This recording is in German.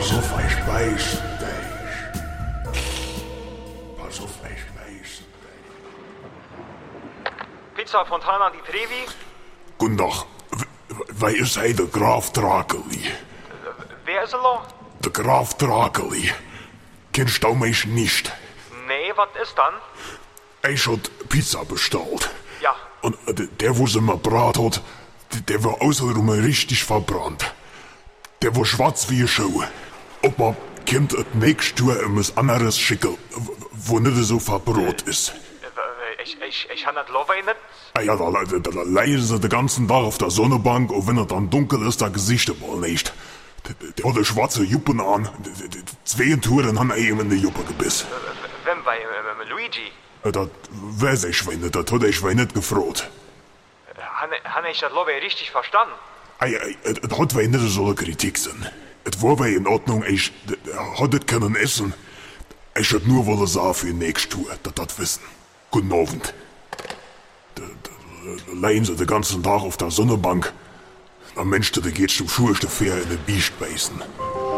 Pass auf, ich weiß dich. Pass auf, ich weiß dich. Pizza Fontana di Trevi? Guten Tag. Wer ist hij der Graf Drakeli? Wer ist er noch? Der Graf Drakeli. Kennst du mich nicht? Nee, was ist dann? Ich hat Pizza bestellt. Ja. Und der, wo sie mir brat hat, der war außenrum richtig verbrannt. Der war schwarz wie eine Schuhe. Ob man kommt das nächste Jahr etwas anderes schicken, wo nicht so verbrot ist. Ich kann das Love nicht. Ah ja, da leiden sie den ganzen Tag auf der Sonnenbank und wenn es dann dunkel ist, da Gesichter wohl nicht. Der hat eine schwarze Juppen an. Zwei Touren haben ihm in die Juppe gebissen. Wem bei Luigi? Das weiß ich nicht, das hat ich nicht gefragt. Han ich das Love richtig verstanden? Es hat nicht so eine Kritik sein. Es war bei in Ordnung, ich hat es können essen. Ich hätte nur wollen sagen für nächste Tour, dass das wissen. Guten Abend. Da leiden sie den ganzen Tag auf der Sonnenbank. Am Mensch, der geht zum Schuhe, der Fair in den Biest beißen.